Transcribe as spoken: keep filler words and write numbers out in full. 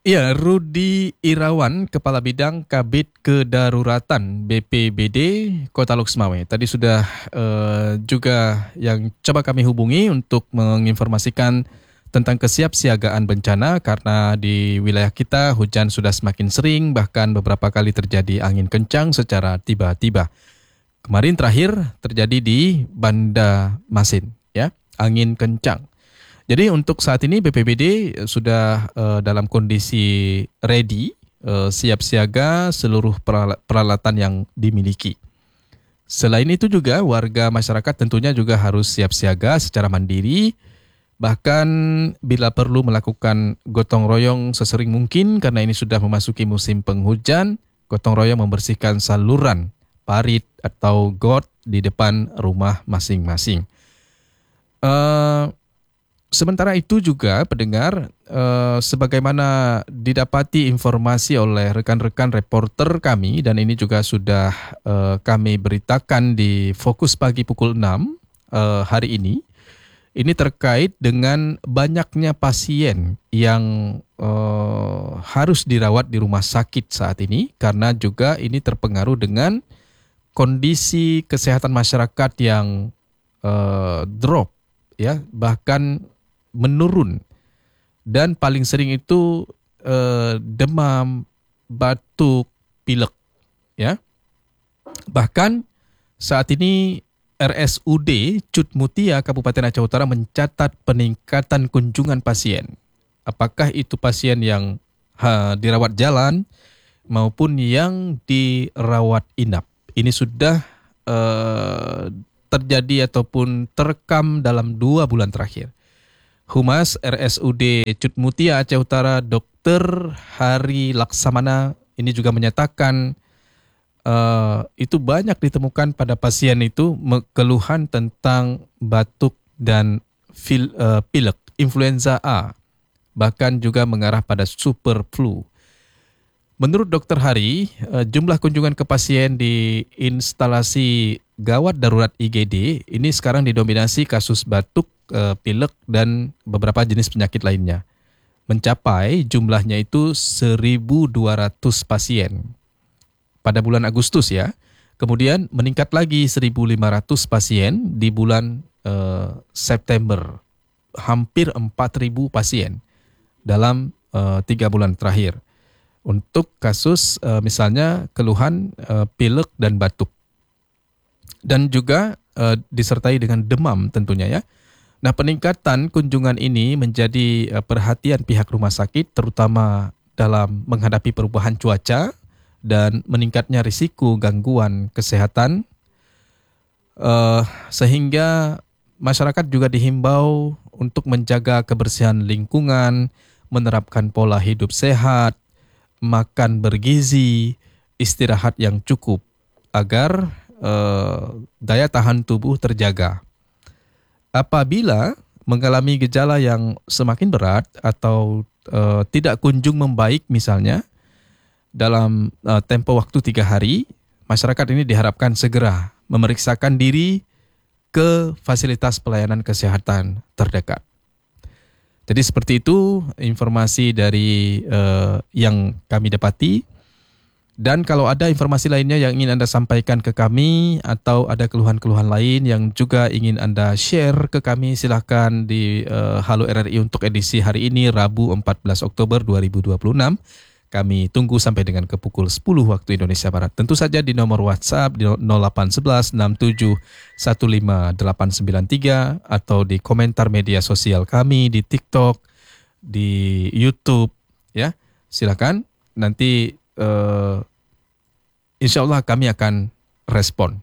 Ya, Rudi Irawan, Kepala Bidang Kabid Kedaruratan B P B D Kota Lok Sumawe. Tadi sudah eh, juga yang coba kami hubungi untuk menginformasikan tentang kesiapsiagaan bencana karena di wilayah kita hujan sudah semakin sering, bahkan beberapa kali terjadi angin kencang secara tiba-tiba. Kemarin terakhir terjadi di Banda Masin, ya, angin kencang. Jadi untuk saat ini B P B D sudah uh, dalam kondisi ready, uh, siap siaga seluruh peral- peralatan yang dimiliki. Selain itu juga warga masyarakat tentunya juga harus siap siaga secara mandiri, bahkan bila perlu melakukan gotong royong sesering mungkin karena ini sudah memasuki musim penghujan, gotong royong membersihkan saluran, parit atau got di depan rumah masing-masing. Uh, Sementara itu juga pendengar, eh, sebagaimana didapati informasi oleh rekan-rekan reporter kami dan ini juga sudah eh, kami beritakan di Fokus Pagi pukul enam eh, hari ini, ini terkait dengan banyaknya pasien yang eh, harus dirawat di rumah sakit saat ini karena juga ini terpengaruh dengan kondisi kesehatan masyarakat yang eh, drop, ya, bahkan menurun dan paling sering itu eh, demam, batuk, pilek, ya. Bahkan saat ini R S U D Cut Mutia Kabupaten Aceh Utara mencatat peningkatan kunjungan pasien. Apakah itu pasien yang ha, dirawat jalan maupun yang dirawat inap. Ini sudah eh, terjadi ataupun terekam dalam dua bulan terakhir. Humas R S U D Cut Mutia Aceh Utara Dokter Hari Laksamana ini juga menyatakan uh, itu banyak ditemukan pada pasien itu keluhan tentang batuk dan fil, uh, pilek, influenza A, bahkan juga mengarah pada super flu. Menurut Dokter Hari, uh, jumlah kunjungan ke pasien di instalasi gawat darurat I G D ini sekarang didominasi kasus batuk, uh, pilek dan beberapa jenis penyakit lainnya. Mencapai jumlahnya itu seribu dua ratus pasien pada bulan Agustus, ya. Kemudian meningkat lagi seribu lima ratus pasien di bulan uh, September. Hampir empat ribu pasien dalam uh, tiga bulan terakhir. Untuk kasus uh, misalnya keluhan uh, pilek dan batuk. Dan juga uh, disertai dengan demam tentunya, ya. Nah, peningkatan kunjungan ini menjadi uh, perhatian pihak rumah sakit terutama dalam menghadapi perubahan cuaca dan meningkatnya risiko gangguan kesehatan uh, sehingga masyarakat juga dihimbau untuk menjaga kebersihan lingkungan, menerapkan pola hidup sehat, makan bergizi, istirahat yang cukup agar eh, daya tahan tubuh terjaga. Apabila mengalami gejala yang semakin berat atau eh, tidak kunjung membaik misalnya dalam eh, tempo waktu tiga hari, masyarakat ini diharapkan segera memeriksakan diri ke fasilitas pelayanan kesehatan terdekat. Jadi seperti itu informasi dari uh, yang kami dapati. Dan kalau ada informasi lainnya yang ingin Anda sampaikan ke kami atau ada keluhan-keluhan lain yang juga ingin Anda share ke kami, silakan di uh, Halo R R I untuk edisi hari ini Rabu empat belas Oktober dua ribu dua puluh enam. Kami tunggu sampai dengan ke pukul sepuluh waktu Indonesia Barat. Tentu saja di nomor WhatsApp di nol delapan satu satu enam tujuh satu lima delapan sembilan tiga atau di komentar media sosial kami di TikTok, di YouTube, ya. Silakan nanti uh, insya Allah kami akan respon.